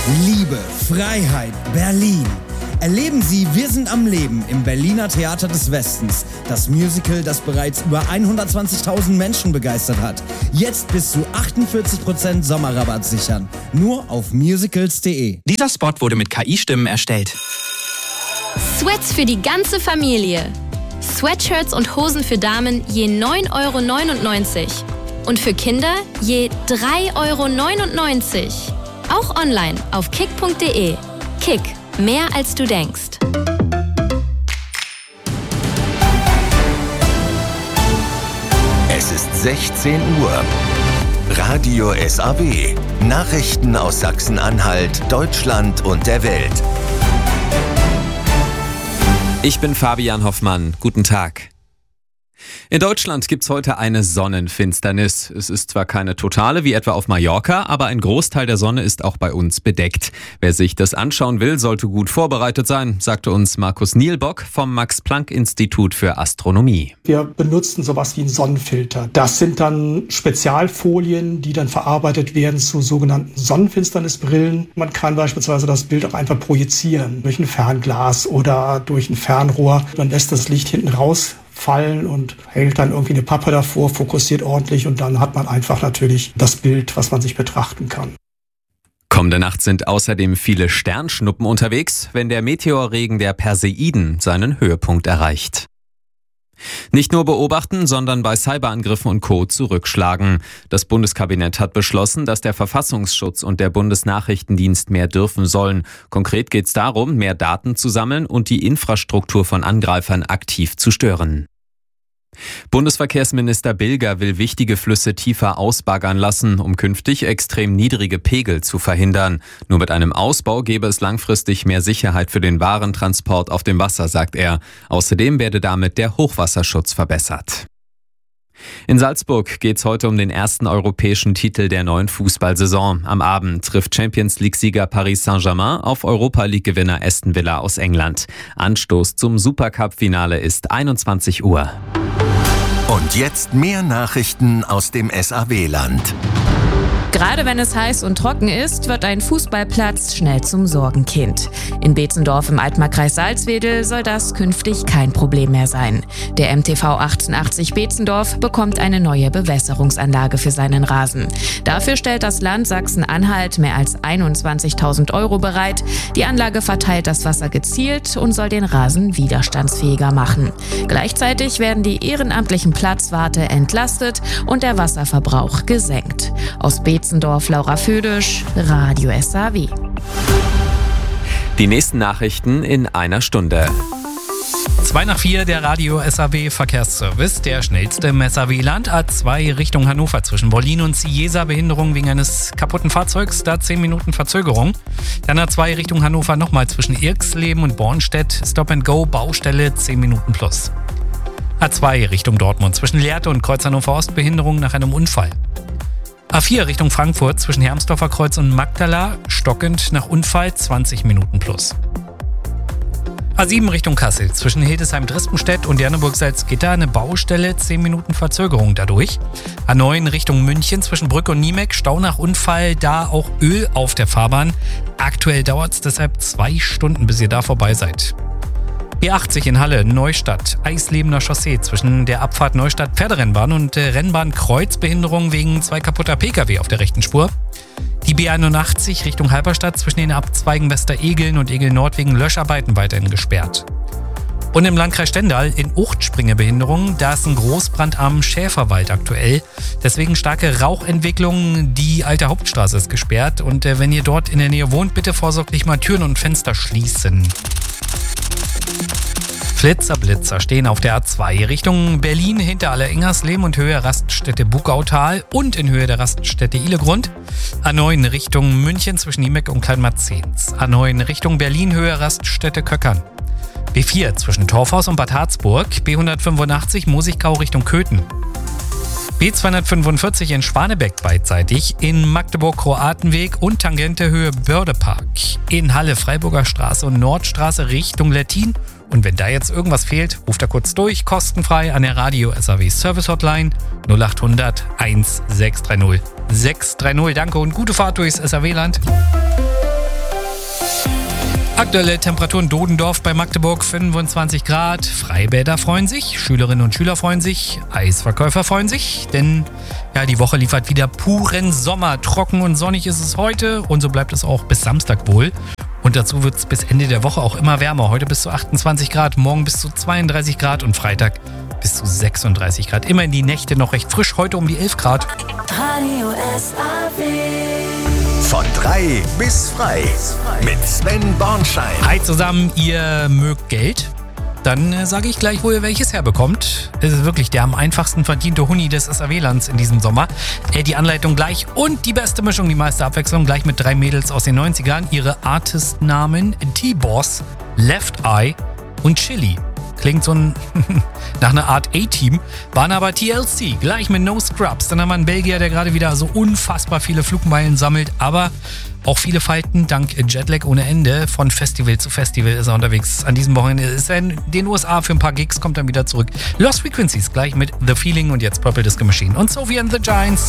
Liebe, Freiheit, Berlin. Erleben Sie Wir sind am Leben im Berliner Theater des Westens. Das Musical, das bereits über 120.000 Menschen begeistert hat. Jetzt bis zu 48% Sommerrabatt sichern. Nur auf musicals.de. Dieser Spot wurde mit KI-Stimmen erstellt. Sweats für die ganze Familie. Sweatshirts und Hosen für Damen je 9,99 € und für Kinder je 3,99 €. Auch online auf kick.de. Kick, mehr als du denkst. Es ist 16 Uhr. Radio SAW. Nachrichten aus Sachsen-Anhalt, Deutschland und der Welt. Ich bin Fabian Hoffmann. Guten Tag. In Deutschland gibt's heute eine Sonnenfinsternis. Es ist zwar keine totale wie etwa auf Mallorca, aber ein Großteil der Sonne ist auch bei uns bedeckt. Wer sich das anschauen will, sollte gut vorbereitet sein, sagte uns Markus Nielbock vom Max-Planck-Institut für Astronomie. Wir benutzen sowas wie einen Sonnenfilter. Das sind dann Spezialfolien, die dann verarbeitet werden zu sogenannten Sonnenfinsternisbrillen. Man kann beispielsweise das Bild auch einfach projizieren durch ein Fernglas oder durch ein Fernrohr. Man lässt das Licht hinten rausfallen und hält dann irgendwie eine Pappe davor, fokussiert ordentlich und dann hat man einfach natürlich das Bild, was man sich betrachten kann. Kommende Nacht sind außerdem viele Sternschnuppen unterwegs, wenn der Meteorregen der Perseiden seinen Höhepunkt erreicht. Nicht nur beobachten, sondern bei Cyberangriffen und Co. zurückschlagen. Das Bundeskabinett hat beschlossen, dass der Verfassungsschutz und der Bundesnachrichtendienst mehr dürfen sollen. Konkret geht es darum, mehr Daten zu sammeln und die Infrastruktur von Angreifern aktiv zu stören. Bundesverkehrsminister Bilger will wichtige Flüsse tiefer ausbaggern lassen, um künftig extrem niedrige Pegel zu verhindern. Nur mit einem Ausbau gäbe es langfristig mehr Sicherheit für den Warentransport auf dem Wasser, sagt er. Außerdem werde damit der Hochwasserschutz verbessert. In Salzburg geht's heute um den ersten europäischen Titel der neuen Fußballsaison. Am Abend trifft Champions-League-Sieger Paris Saint-Germain auf Europa-League-Gewinner Aston Villa aus England. Anstoß zum Supercup-Finale ist 21 Uhr. Und jetzt mehr Nachrichten aus dem SAW-Land. Gerade wenn es heiß und trocken ist, wird ein Fußballplatz schnell zum Sorgenkind. In Beetzendorf im Altmarkkreis Salzwedel soll das künftig kein Problem mehr sein. Der MTV 1880 Beetzendorf bekommt eine neue Bewässerungsanlage für seinen Rasen. Dafür stellt das Land Sachsen-Anhalt mehr als 21.000 € bereit. Die Anlage verteilt das Wasser gezielt und soll den Rasen widerstandsfähiger machen. Gleichzeitig werden die ehrenamtlichen Platzwarte entlastet und der Wasserverbrauch gesenkt. Aus Beetzendorf, Laura Födisch, Radio SAW. Die nächsten Nachrichten in einer Stunde. 2 nach 4, der Radio SAW Verkehrsservice, der schnellste im SAW-Land. A2 Richtung Hannover zwischen Wollin und Cieza, Behinderung wegen eines kaputten Fahrzeugs, da 10 Minuten Verzögerung. Dann A2 Richtung Hannover nochmal zwischen Irxleben und Bornstedt, Stop and Go, Baustelle, 10 Minuten plus. A2 Richtung Dortmund zwischen Lehrte und Kreuz Hannover Ost, Behinderung nach einem Unfall. A4 Richtung Frankfurt zwischen Hermsdorfer Kreuz und Magdala, stockend nach Unfall, 20 Minuten plus. A7 Richtung Kassel zwischen Hildesheim-Drispenstedt und Janneburg-Salzgitter, eine Baustelle, 10 Minuten Verzögerung dadurch. A9 Richtung München zwischen Brück und Niemek, Stau nach Unfall, da auch Öl auf der Fahrbahn. Aktuell dauert es deshalb 2 Stunden, bis ihr da vorbei seid. B80 in Halle, Neustadt, Eislebener Chaussee zwischen der Abfahrt Neustadt-Pferderennbahn und Rennbahn Kreuzbehinderung wegen 2 kaputter Pkw auf der rechten Spur. Die B81 Richtung Halberstadt zwischen den Abzweigen Westeregeln und Egel Nord wegen Löscharbeiten weiterhin gesperrt. Und im Landkreis Stendal in Uchtspringe Behinderung, da ist ein Großbrand am Schäferwald aktuell. Deswegen starke Rauchentwicklung, die alte Hauptstraße ist gesperrt. Und wenn ihr dort in der Nähe wohnt, bitte vorsorglich mal Türen und Fenster schließen. Blitzer stehen auf der A2 Richtung Berlin hinter Allereingersleben und Höhe Raststätte Bugautal und in Höhe der Raststätte Ihlegrund. A9 Richtung München zwischen Niemek und Kleinmarzens. A9 Richtung Berlin Höhe Raststätte Köckern. B4 zwischen Torfhaus und Bad Harzburg. B185 Mosigkau Richtung Köthen. B245 in Schwanebeck beidseitig, in Magdeburg Kroatenweg und Tangente Höhe Bördepark. In Halle Freiburger Straße und Nordstraße Richtung Lettin. Und wenn da jetzt irgendwas fehlt, ruft da kurz durch, kostenfrei an der Radio SAW Service Hotline 0800 1630 630. Danke und gute Fahrt durchs SAW-Land. Aktuelle Temperaturen: Dodendorf bei Magdeburg 25 Grad. Freibäder freuen sich, Schülerinnen und Schüler freuen sich, Eisverkäufer freuen sich, denn ja, die Woche liefert wieder puren Sommer. Trocken und sonnig ist es heute und so bleibt es auch bis Samstag wohl. Und dazu wird es bis Ende der Woche auch immer wärmer. Heute bis zu 28 Grad, morgen bis zu 32 Grad und Freitag bis zu 36 Grad. Immerhin die Nächte noch recht frisch, heute um die 11 Grad. Radio SAW. Von 3 bis frei mit Sven Bornschein. Hi zusammen, ihr mögt Geld? Dann sage ich gleich, wo ihr welches herbekommt. Es ist wirklich der am einfachsten verdiente Huni des SAW-Lands in diesem Sommer. Die Anleitung gleich und die beste Mischung, die meiste Abwechslung, gleich mit 3 Mädels aus den 90ern. Ihre Artistnamen T-Boss, Left Eye und Chili. Klingt so nach einer Art A-Team, waren aber TLC, gleich mit No Scrubs. Dann haben wir einen Belgier, der gerade wieder so unfassbar viele Flugmeilen sammelt, aber auch viele Falten dank Jetlag ohne Ende. Von Festival zu Festival ist er unterwegs. An diesem Wochenende ist er in den USA für ein paar Gigs, kommt dann wieder zurück. Lost Frequencies, gleich mit The Feeling und jetzt Purple Disco Machine und Sophie and the Giants.